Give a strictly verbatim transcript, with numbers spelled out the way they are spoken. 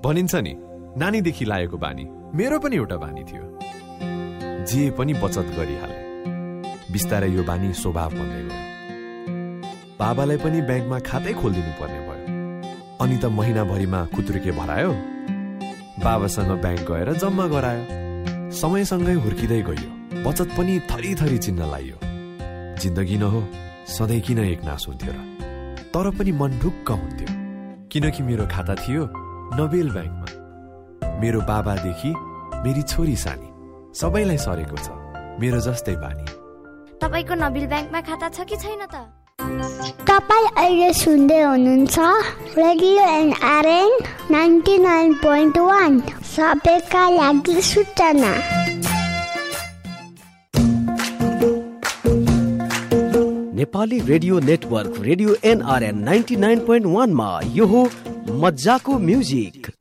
भनिन्छ नि, नानीदेखि लागेको बानी। मेरो पनि एउटा बानी थियो, जे पनि बचत गरिहाले। बिस्तारै यो बानी स्वभाव बन्दै गयो। बाबालाई पनि ब्याङ्कमा खातै खोलिदिनु पर्ने भयो। अनि त महिनाभरिमा खुत्रुके भरायो, बाबासँग ब्याङ्क गएर जम्मा गरायो। समयसँगै हुर्किँदै गयो, बचत पनि थरी थरी चिन्न लाग्यो। जिन्दगी न हो, सधैँ किन एक नास हुन्थ्यो र? तर पनि मन ढुक्क हुन्थ्यो, किनकि मेरो खाता थियो नोबेल ब्याङ्कमा। मेरो बाबादेखि मेरी छोरी सानी सबैलाई सरेको छ मेरो जस्तै बानी। तपाईको नोबेल ब्याङ्कमा खाता छ कि छैन त? तपाईँ अहिले सुन्दै हुनुहुन्छ radio NRN ninety nine point one, सबैका लागि सूचना। Nepali radio network radio NRN ninety nine point one मा यो हो मज्जाको म्युजिक।